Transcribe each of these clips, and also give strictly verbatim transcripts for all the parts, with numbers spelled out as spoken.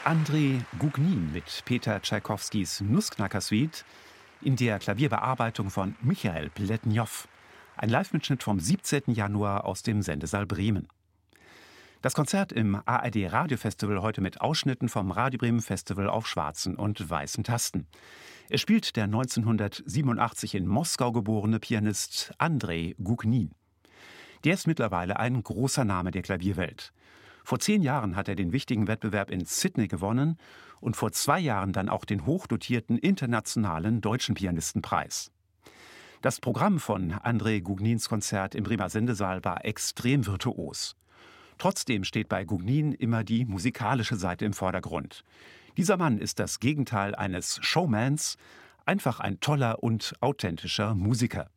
Andrei Gugnin mit Peter Tschaikowskis Nussknacker-Suite in der Klavierbearbeitung von Michael Pletnjow. Ein Live-Mitschnitt vom siebzehnten Januar aus dem Sendesaal Bremen. Das Konzert im A R D-Radiofestival heute mit Ausschnitten vom Radio Bremen Festival auf schwarzen und weißen Tasten. Es spielt der neunzehnhundertsiebenundachtzig in Moskau geborene Pianist Andrei Gugnin. Der ist mittlerweile ein großer Name der Klavierwelt. Vor zehn Jahren hat er den wichtigen Wettbewerb in Sydney gewonnen und vor zwei Jahren dann auch den hochdotierten internationalen Deutschen Pianistenpreis. Das Programm von Andrei Gugnins Konzert im Bremer Sendesaal war extrem virtuos. Trotzdem steht bei Gugnin immer die musikalische Seite im Vordergrund. Dieser Mann ist das Gegenteil eines Showmans, einfach ein toller und authentischer Musiker.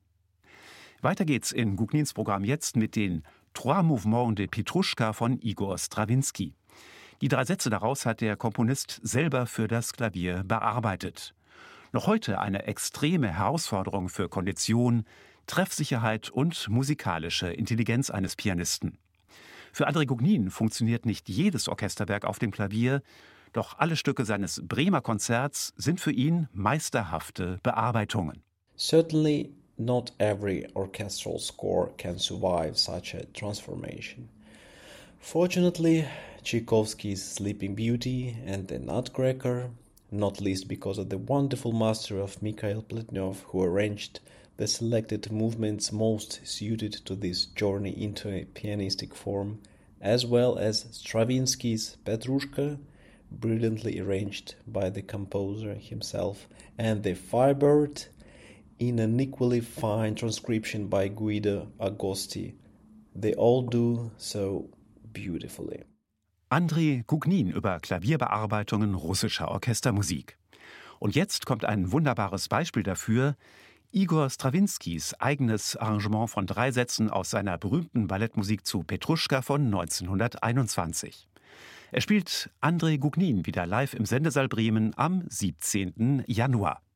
Weiter geht's in Gugnins Programm jetzt mit den Trois Mouvements de Petruschka von Igor Strawinski. Die drei Sätze daraus hat der Komponist selber für das Klavier bearbeitet. Noch heute eine extreme Herausforderung für Kondition, Treffsicherheit und musikalische Intelligenz eines Pianisten. Für Andrei Gugnin funktioniert nicht jedes Orchesterwerk auf dem Klavier, doch alle Stücke seines Bremer Konzerts sind für ihn meisterhafte Bearbeitungen. Certainly not every orchestral score can survive such a transformation. Fortunately, Tchaikovsky's Sleeping Beauty and The Nutcracker, not least because of the wonderful master of Mikhail Pletnov, who arranged the selected movements most suited to this journey into a pianistic form, as well as Stravinsky's Petrushka, brilliantly arranged by the composer himself, and the Firebird, in an equally fine transcription by Guido Agosti. They all do so beautifully. Andrei Gugnin über Klavierbearbeitungen russischer Orchestermusik. Und jetzt kommt ein wunderbares Beispiel dafür: Igor Strawinskys eigenes Arrangement von drei Sätzen aus seiner berühmten Ballettmusik zu Petruschka von neunzehnhunderteinundzwanzig. Er spielt Andrei Gugnin wieder live im Sendesaal Bremen am siebzehnten Januar.